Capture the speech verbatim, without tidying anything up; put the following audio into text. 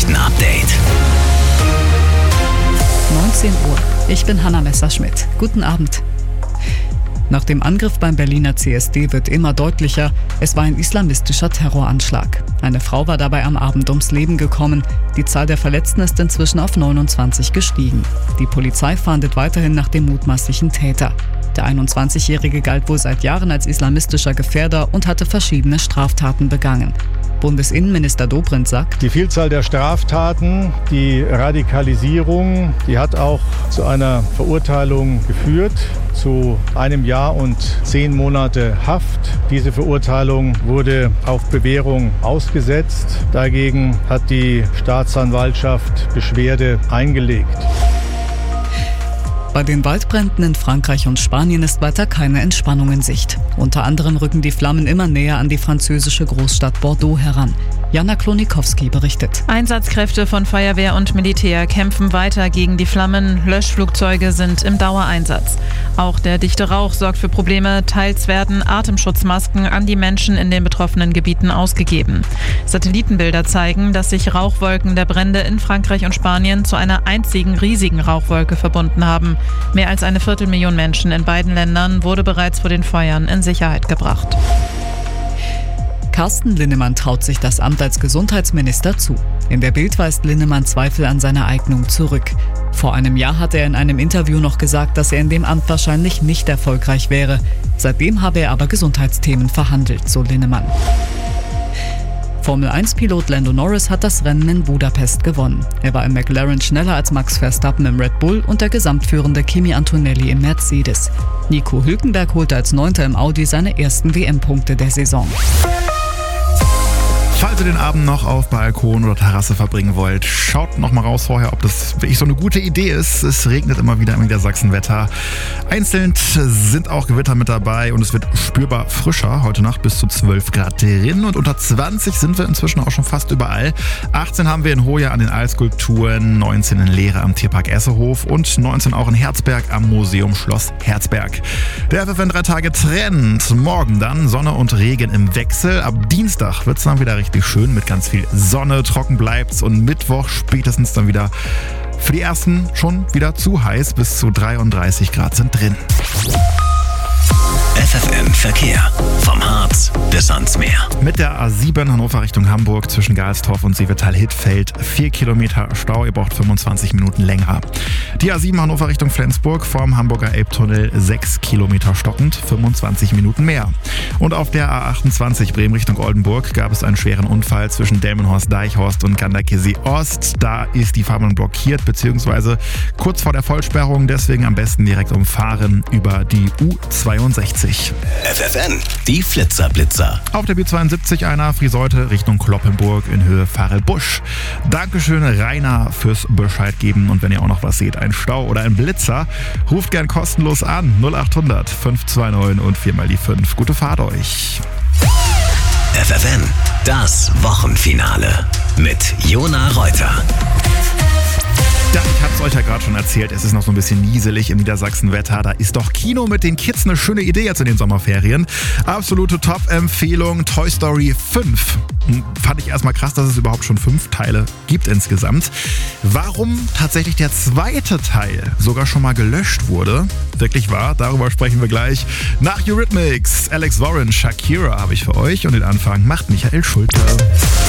Nachrichten-Update. neunzehn Uhr. Ich bin Hanna Messerschmidt. Guten Abend. Nach dem Angriff beim Berliner C S D wird immer deutlicher, es war ein islamistischer Terroranschlag. Eine Frau war dabei am Abend ums Leben gekommen. Die Zahl der Verletzten ist inzwischen auf neunundzwanzig gestiegen. Die Polizei fahndet weiterhin nach dem mutmaßlichen Täter. Der einundzwanzigjährige galt wohl seit Jahren als islamistischer Gefährder und hatte verschiedene Straftaten begangen. Bundesinnenminister Dobrindt sagt: Die Vielzahl der Straftaten, die Radikalisierung, die hat auch zu einer Verurteilung geführt, zu einem Jahr und zehn Monate Haft. Diese Verurteilung wurde auf Bewährung ausgesetzt. Dagegen hat die Staatsanwaltschaft Beschwerde eingelegt. Bei den Waldbränden in Frankreich und Spanien ist weiter keine Entspannung in Sicht. Unter anderem rücken die Flammen immer näher an die französische Großstadt Bordeaux heran. Jana Klonikowski berichtet. Einsatzkräfte von Feuerwehr und Militär kämpfen weiter gegen die Flammen. Löschflugzeuge sind im Dauereinsatz. Auch der dichte Rauch sorgt für Probleme. Teils werden Atemschutzmasken an die Menschen in den betroffenen Gebieten ausgegeben. Satellitenbilder zeigen, dass sich Rauchwolken der Brände in Frankreich und Spanien zu einer einzigen riesigen Rauchwolke verbunden haben. Mehr als eine Viertelmillion Menschen in beiden Ländern wurde bereits vor den Feuern in Sicherheit gebracht. Carsten Linnemann traut sich das Amt als Gesundheitsminister zu. In der Bild weist Linnemann Zweifel an seiner Eignung zurück. Vor einem Jahr hatte er in einem Interview noch gesagt, dass er in dem Amt wahrscheinlich nicht erfolgreich wäre. Seitdem habe er aber Gesundheitsthemen verhandelt, so Linnemann. Formel eins Pilot Lando Norris hat das Rennen in Budapest gewonnen. Er war im McLaren schneller als Max Verstappen im Red Bull und der gesamtführende Kimi Antonelli im Mercedes. Nico Hülkenberg holte als Neunter im Audi seine ersten W M-Punkte der Saison. Falls ihr den Abend noch auf Balkon oder Terrasse verbringen wollt, schaut noch mal raus vorher, ob das wirklich so eine gute Idee ist. Es regnet immer wieder im Niedersachsen-Wetter. Einzeln sind auch Gewitter mit dabei und es wird spürbar frischer. Heute Nacht bis zu zwölf Grad drin und unter zwanzig sind wir inzwischen auch schon fast überall. achtzehn haben wir in Hoya an den Eisskulpturen, neunzehn in Lehre am Tierpark Essehof und neunzehn auch in Herzberg am Museum Schloss Herzberg. Der F F N drei Tage Trend. Morgen dann Sonne und Regen im Wechsel. Ab Dienstag wird es dann wieder richtig schön mit ganz viel Sonne, trocken bleibt's und Mittwoch spätestens dann wieder für die ersten schon wieder zu heiß, bis zu dreiunddreißig Grad sind drin. F F N Verkehr. Vom Harz bis ans Meer. Mit der A sieben Hannover Richtung Hamburg zwischen Galstorf und Sievetal-Hittfeld vier Kilometer Stau, ihr braucht fünfundzwanzig Minuten länger. Die A sieben Hannover Richtung Flensburg vorm Hamburger Elbtunnel sechs Kilometer stockend, fünfundzwanzig Minuten mehr. Und auf der A achtundzwanzig Bremen Richtung Oldenburg gab es einen schweren Unfall zwischen Delmenhorst-Deichhorst und Ganderkesee Ost. Da ist die Fahrbahn blockiert, beziehungsweise kurz vor der Vollsperrung, deswegen am besten direkt umfahren über die U zweiundsechzig. F F N, die Flitzerblitzer. Auf der B zweiundsiebzig einer Frieseute Richtung Kloppenburg in Höhe Farelbusch. Dankeschön Rainer fürs Bescheid geben und wenn ihr auch noch was seht, ein Stau oder ein Blitzer, ruft gern kostenlos an null acht hundert fünf zwei neun und viermal die fünf. Gute Fahrt euch. F F N, das Wochenfinale mit Jona Reuter. Ja, ich hab's euch ja gerade schon erzählt, es ist noch so ein bisschen nieselig im Niedersachsen-Wetter. Da ist doch Kino mit den Kids eine schöne Idee jetzt in den Sommerferien. Absolute Top-Empfehlung, Toy Story fünf. Fand ich erstmal krass, dass es überhaupt schon fünf Teile gibt insgesamt. Warum tatsächlich der zweite Teil sogar schon mal gelöscht wurde, wirklich wahr, darüber sprechen wir gleich. Nach Eurythmics, Alex Warren, Shakira habe ich für euch und den Anfang macht Michael Schulte.